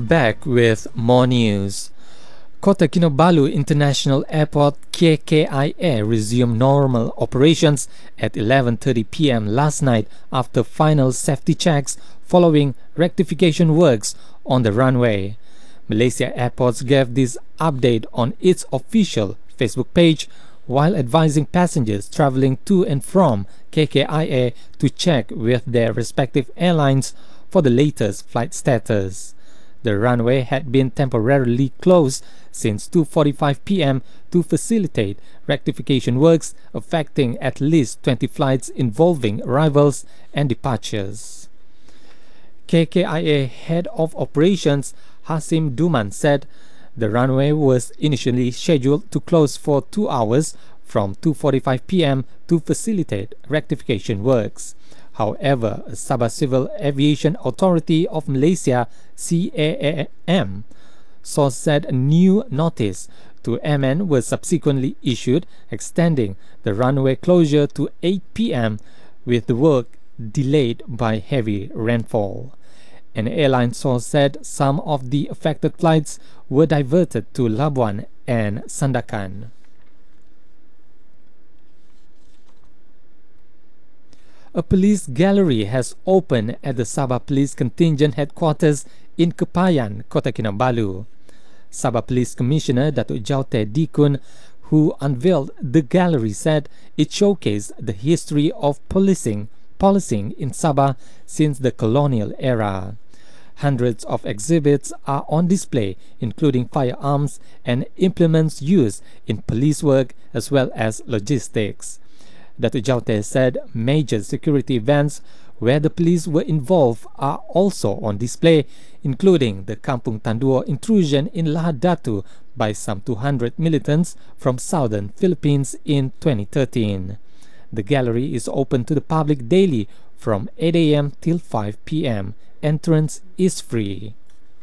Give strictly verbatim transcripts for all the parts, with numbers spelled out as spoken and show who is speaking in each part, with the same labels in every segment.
Speaker 1: Back with more news. Kota Kinabalu International Airport K K I A resumed normal operations at eleven thirty p m last night after final safety checks following rectification works on the runway. Malaysia Airports gave this update on its official Facebook page while advising passengers traveling to and from K K I A to check with their respective airlines for the latest flight status. The runway had been temporarily closed since two forty-five p m to facilitate rectification works affecting at least twenty flights involving arrivals and departures. K K I A Head of Operations Hasim Duman said the runway was initially scheduled to close for two hours from two forty-five p m to facilitate rectification works. However, Sabah Civil Aviation Authority of Malaysia C A A M source said a new notice to M N was subsequently issued extending the runway closure to eight p m with the work delayed by heavy rainfall. An airline source said some of the affected flights were diverted to Labuan and Sandakan. A police gallery has opened at the Sabah Police Contingent Headquarters in Kepayan, Kota Kinabalu. Sabah Police Commissioner Datuk Jaute Dikun, who unveiled the gallery, said it showcased the history of policing, policing in Sabah since the colonial era. Hundreds of exhibits are on display, including firearms and implements used in police work as well as logistics. Datuk Jaute said major security events where the police were involved are also on display, including the Kampung Tanduo intrusion in Lahad Datu by some two hundred militants from southern Philippines in twenty thirteen. The gallery is open to the public daily from eight a m till five p m Entrance is free.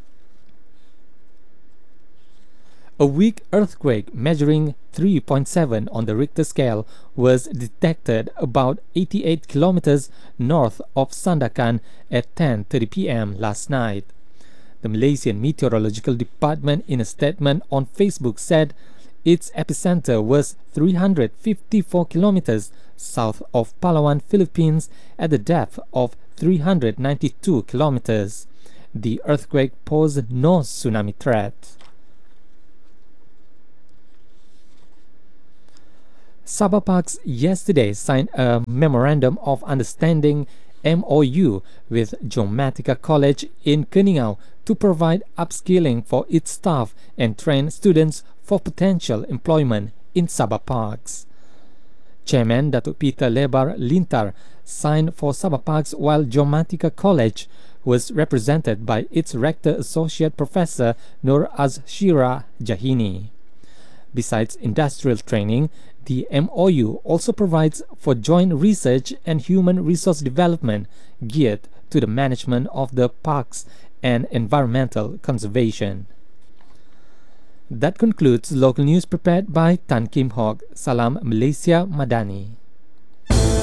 Speaker 1: A weak earthquake measuring three point seven on the Richter scale was detected about eighty-eight kilometers north of Sandakan at ten thirty p m last night. The Malaysian Meteorological Department in a statement on Facebook said its epicenter was three hundred fifty-four kilometers south of Palawan, Philippines at the depth of three hundred ninety-two kilometers. The earthquake posed no tsunami threat. Sabah Parks yesterday signed a Memorandum of Understanding M O U with Geomatica College in Keningau to provide upskilling for its staff and train students for potential employment in Sabah Parks. Chairman Datuk Peter Lebar Lintar signed for Sabah Parks while Geomatica College was represented by its Rector Associate Professor Nur Azshira Jahini. Besides industrial training, the M O U also provides for joint research and human resource development geared to the management of the parks and environmental conservation. That concludes local news prepared by Tan Kim Hok. Salam Malaysia Madani.